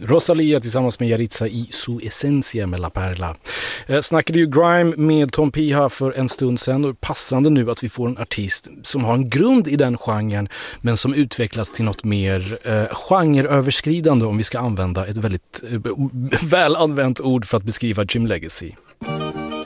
Rosalía tillsammans med Yaritza i Su Esencia med La Perla. Snackade ju grime med Tom Pija för en stund sedan, och passande nu att vi får en artist som har en grund i den genren men som utvecklas till något mer genreöverskridande, om vi ska använda ett väldigt väl använt ord för att beskriva Jim Legacy.